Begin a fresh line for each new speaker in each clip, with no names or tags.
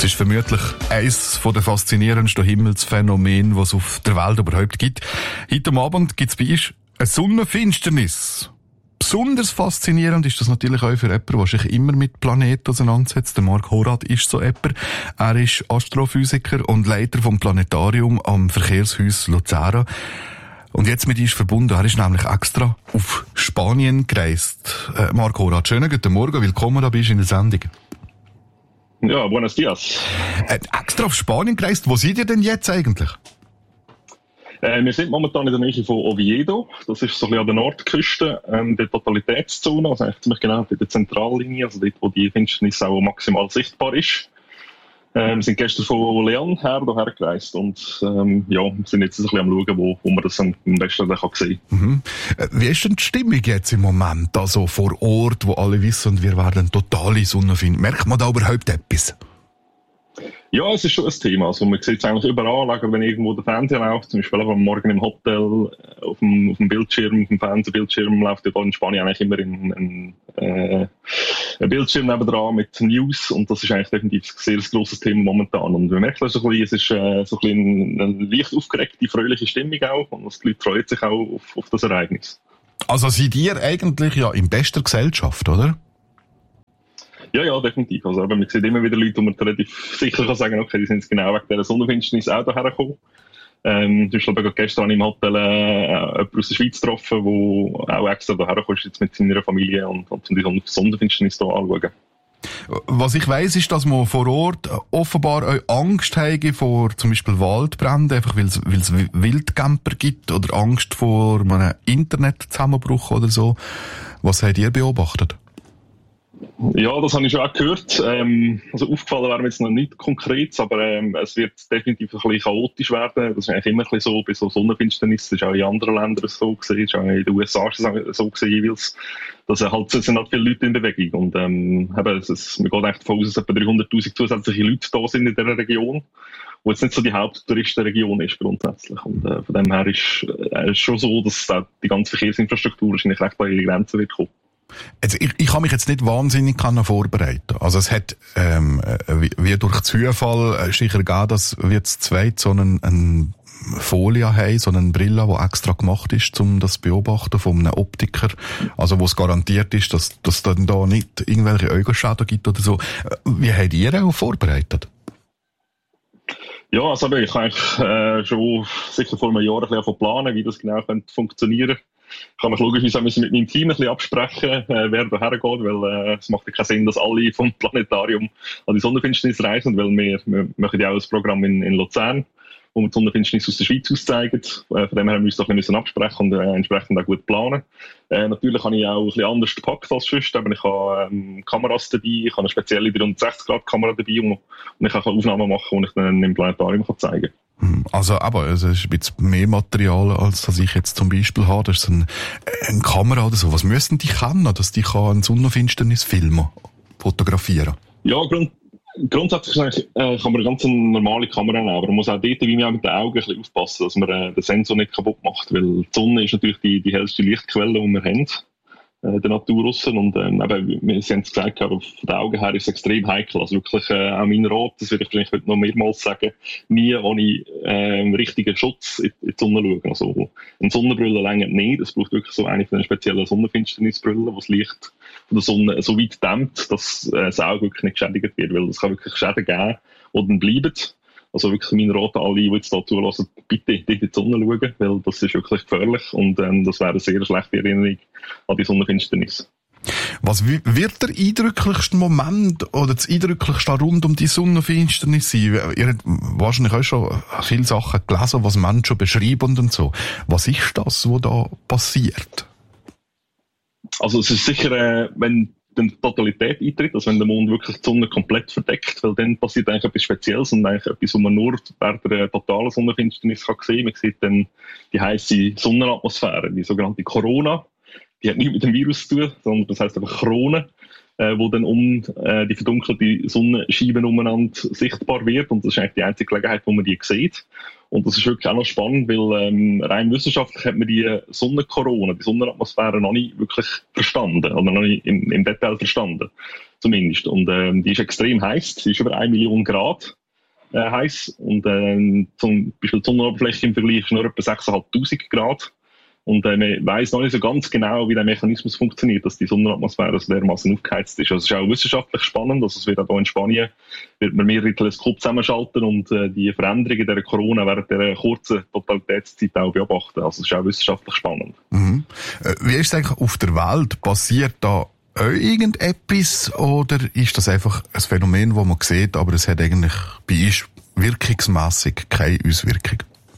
Es ist vermutlich eines der faszinierendsten Himmelsphänomene, was es auf der Welt überhaupt gibt. Heute Abend gibt es bei uns eine Sonnenfinsternis. Besonders faszinierend ist das natürlich auch für jemanden, der sich immer mit Planeten auseinandersetzt. Der Marc Horath ist so jemand. Er ist Astrophysiker und Leiter vom Planetarium am Verkehrshaus Luzern. Und jetzt mit uns verbunden. Er ist nämlich extra auf Spanien gereist. Marc Horath, schönen guten Morgen. Willkommen, da bist du in der Sendung.
Ja, buenos dias.
Extra auf Spanien gereist. Wo seid ihr denn jetzt eigentlich?
Wir sind momentan in der Nähe von Oviedo. Das ist so ein bisschen an der Nordküste, der Totalitätszone, also eigentlich ziemlich genau bei der Zentrallinie, also dort, wo die Finsternis auch maximal sichtbar ist. Wir sind gestern von León hierher gereist und sind jetzt ein bisschen am schauen, wo man das am besten sehen kann.
Mhm. Wie ist denn die Stimmung jetzt im Moment, also vor Ort, wo alle wissen, wir werden totale Sonne finden? Merkt man da überhaupt etwas?
Ja, es ist schon ein Thema. Also man sieht es eigentlich überall, wenn irgendwo der Fernseher läuft, zum Beispiel am Morgen im Hotel, auf dem Bildschirm, auf dem Fernsehbildschirm läuft ja da in Spanien eigentlich immer ein Bildschirm nebendran mit News und das ist eigentlich definitiv ein sehr grosses Thema momentan. Und man merkt das so ein bisschen, es ist so ein bisschen eine leicht aufgeregte, fröhliche Stimmung auch und die Leute freuen sich auch auf das Ereignis.
Also seid ihr eigentlich ja in bester Gesellschaft, oder?
Ja, definitiv. Also, man sieht immer wieder Leute, die man relativ sicher kann sagen, okay, die sind genau wegen dieser Sonnenfinsternis auch hierher gekommen. Zum Beispiel gestern im Hotel jemanden aus der Schweiz getroffen, der auch extra hierher gekommen ist, jetzt mit seiner Familie und die Sonnenfinsternis hier anschauen.
Was ich weiss, ist, dass man vor Ort offenbar auch Angst habe vor zum Beispiel Waldbränden, einfach weil es Wildcamper gibt oder Angst vor einem Internetzusammenbruch oder so. Was habt ihr beobachtet?
Ja, das habe ich schon auch gehört. Also aufgefallen wäre mir jetzt noch nicht konkret, aber es wird definitiv ein bisschen chaotisch werden. Das ist eigentlich immer ein bisschen so, bei so Sonnenfinsternis, das ist auch in anderen Ländern so gewesen, ist auch in den USA so gewesen jeweils. Es sind halt viele Leute in Bewegung und man geht echt davon aus, dass etwa 300'000 zusätzliche Leute da sind in dieser Region, wo jetzt nicht so die Haupttouristenregion ist grundsätzlich. Und von dem her ist es schon so, dass die ganze Verkehrsinfrastruktur wahrscheinlich recht an ihre Grenzen wird kommen.
Also ich kann mich jetzt nicht wahnsinnig vorbereiten. Also es hat wie durch Zufall sicher gegeben, dass wir jetzt zweit so eine Folie haben, so eine Brille, die extra gemacht ist, um das zu beobachten von einem Optiker. Also wo es garantiert ist, dass dann da nicht irgendwelche Augenschäden gibt oder so. Wie habt ihr auch vorbereitet?
Ja, also ich habe eigentlich schon sicher vor einem Jahr ein bisschen planen, wie das genau funktionieren könnte. Ich kann mich logischerweise mit meinem Team ein bisschen absprechen, wer da hergeht, weil es macht ja keinen Sinn, dass alle vom Planetarium an die Sonnenfinsternis reisen, weil wir machen ja auch ein Programm in Luzern, wo wir die Sonnenfinsternis aus der Schweiz auszeigen. Von dem her müssen wir uns ein absprechen und entsprechend auch gut planen. Natürlich habe ich auch ein bisschen anders gepackt als sonst. Ich habe Kameras dabei, ich habe eine spezielle 360-Grad-Kamera dabei und ich kann Aufnahmen machen, die ich dann im Planetarium zeigen kann.
Also, aber es ist ein bisschen mehr Material, als das ich jetzt zum Beispiel habe. Das ist eine Kamera oder so. Was müssen die können, dass die eine Sonnenfinsternis filmen, fotografieren?
Ja, grundsätzlich kann man eine ganz normale Kamera nehmen, aber man muss auch dort wie mit den Augen ein bisschen aufpassen, dass man den Sensor nicht kaputt macht, weil die Sonne ist natürlich die hellste Lichtquelle, die wir haben. Der Natur aussen. Und wir haben es gesagt, von den Augen her ist es extrem heikel. Also wirklich auch mein Rat, das würde ich vielleicht heute noch mehrmals sagen, nie ohne richtigen Schutz in die Sonne schauen. Also eine Sonnenbrille reicht nicht. Es braucht wirklich so eine von den speziellen Sonnenfinsternisbrillen, die das Licht von der Sonne so weit dämmt, dass das Auge wirklich nicht geschädigt wird. Weil es kann wirklich Schäden geben, die dann bleiben. Also wirklich mein Rat an alle, die jetzt da zulassen, bitte in die Sonne schauen, weil das ist wirklich gefährlich und das wäre eine sehr schlechte Erinnerung an die Sonnenfinsternis.
Was wird der eindrücklichste Moment oder das eindrücklichste rund um die Sonnenfinsternis sein? Ihr habt wahrscheinlich auch schon viele Sachen gelesen, was Menschen beschreiben und so. Was ist das, was da passiert?
Also es ist sicher, wenn die Totalität eintritt, also wenn der Mond wirklich die Sonne komplett verdeckt, weil dann passiert eigentlich etwas Spezielles und eigentlich etwas, was man nur während der totalen Sonnenfinsternis kann sehen. Man sieht dann die heisse Sonnenatmosphäre, die sogenannte Corona. Die hat nichts mit dem Virus zu tun, sondern das heisst einfach Krone, wo dann um die verdunkelte Sonnenscheibe umeinander sichtbar wird und das ist eigentlich die einzige Gelegenheit, wo man die sieht. Und das ist wirklich auch noch spannend, weil rein wissenschaftlich hat man die Sonnenkorona, die Sonnenatmosphäre noch nicht wirklich verstanden oder noch nicht im Detail verstanden. zumindest. Und die ist extrem heiß, sie ist über 1 Million Grad heiß. Und zum Beispiel die Sonnenoberfläche im Vergleich ist nur etwa 6'500 Grad. Und man weiss noch nicht so ganz genau, wie der Mechanismus funktioniert, dass die Sonnenatmosphäre so dermaßen aufgeheizt ist. Also es ist auch wissenschaftlich spannend. Also es wird auch hier in Spanien wird man mehrere Teleskope zusammenschalten und die Veränderungen der Corona während dieser kurzen Totalitätszeit auch beobachten. Also es ist auch wissenschaftlich spannend.
Mhm. Wie ist es eigentlich auf der Welt? Passiert da irgendetwas oder ist das einfach ein Phänomen, das man sieht, aber es hat eigentlich bei uns wirkungsmässig keine Auswirkung?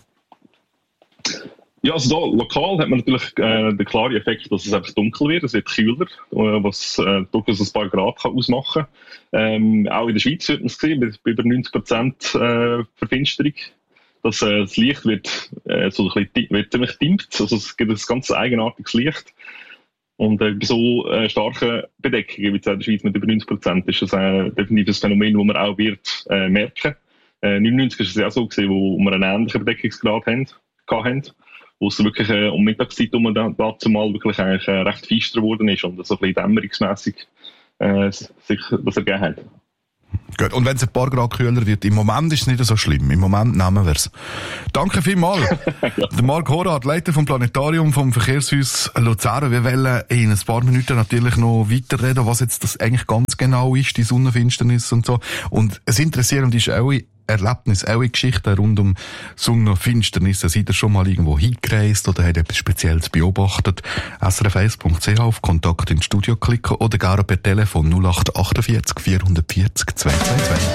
Ja, also da lokal hat man natürlich den klaren Effekt, dass es einfach dunkel wird, es wird kühler, was durchaus ein paar Grad kann ausmachen kann. Auch in der Schweiz wird man es sehen, bei über 90% Verfinsterung. Das Licht wird, so ein bisschen, wird ziemlich dimmt, also es gibt ein ganz eigenartiges Licht. Und bei so starken Bedeckungen wie in der Schweiz mit über 90% ist das definitiv ein Phänomen, das man auch wird merken. 99 ist es ja auch so gewesen, wo wir einen ähnlichen Bedeckungsgrad hatten, wo es wirklich um Mittagszeit dazu mal wirklich eigentlich recht feister geworden ist und so ein bisschen dämmerungsmässig sich das ergeben hat.
Gut. Und wenn es ein paar Grad kühler wird, im Moment ist es nicht so schlimm. Im Moment nehmen wir es. Danke vielmals. Ja. Der Marc Horath, Leiter vom Planetarium vom Verkehrshaus Luzern. Wir wollen in ein paar Minuten natürlich noch weiterreden, was jetzt das eigentlich ganz genau ist, die Sonnenfinsternis und so. Und es interessierend ist auch Erlebnis, auch Geschichten rund um Sonnenfinsternis. Seid ihr schon mal irgendwo hingereist oder habt etwas Spezielles beobachtet? srf1.ch auf Kontakt ins Studio klicken oder gar per Telefon 0848 440 222.